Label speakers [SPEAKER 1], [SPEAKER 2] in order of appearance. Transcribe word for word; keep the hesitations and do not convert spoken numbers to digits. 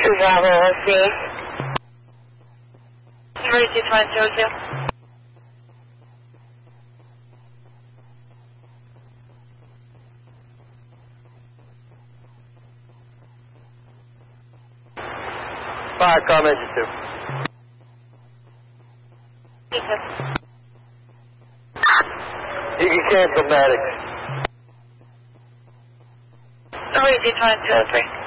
[SPEAKER 1] Bravo, O C. Emergency one zero zero.
[SPEAKER 2] Fire car engine two. You can cancel Maddox.
[SPEAKER 1] Emergency one zero three.